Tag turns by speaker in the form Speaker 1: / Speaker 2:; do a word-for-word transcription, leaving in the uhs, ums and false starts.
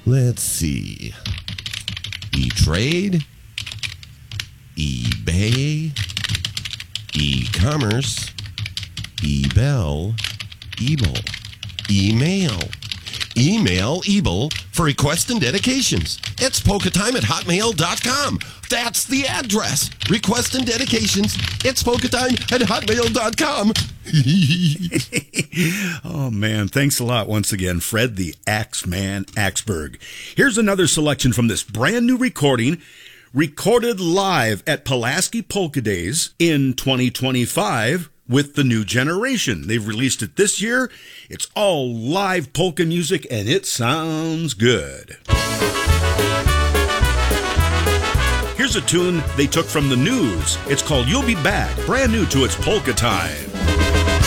Speaker 1: Let's see. E-Trade, eBay, e-commerce, eBell, Ebel, email. Email Ebel for requests and dedications. It's polka time at hotmail dot com. That's the address. Requests and dedications. It's polka time at hotmail dot com.
Speaker 2: Oh, man. Thanks a lot once again, Fred the Axeman Axberg. Here's another selection from this brand new recording, recorded live at Pulaski Polka Days in twenty twenty-five with the new generation. They've released it this year. It's all live polka music, and it sounds good. Here's a tune they took from the news. It's called You'll Be Back, brand new to It's Polka Time.